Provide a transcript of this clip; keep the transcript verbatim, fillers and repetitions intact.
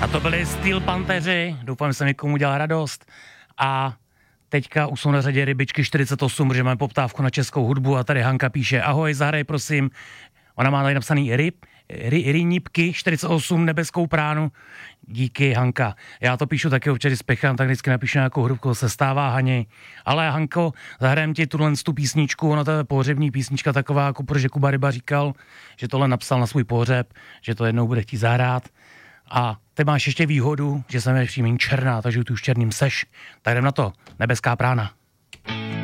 A to byli Steel Pantheři, doufám, že jsem někomu udělal radost. A teďka už jsou na řadě Rybičky čtyřicet osm, protože máme poptávku na českou hudbu a tady Hanka píše: ahoj, zahraj prosím. Ona má tady napsaný ryb, ry, rynípky čtyřicet osm, nebeskou pránu. Díky, Hanka. Já to píšu taky občas, když spěchám, tak vždycky napíšu nějakou hrubku, se stává, Hani. Ale Hanko, zahrajem ti tuhle tu písničku, ona to je pohřební písnička taková, jako protože Kuba Ryba říkal, že tohle napsal na svůj pohřeb, že to jednou bude chtít zahrát. A ty máš ještě výhodu, že jsem je přímý černá, takže tu už černým seš. Tak jdem na to, nebeská prána.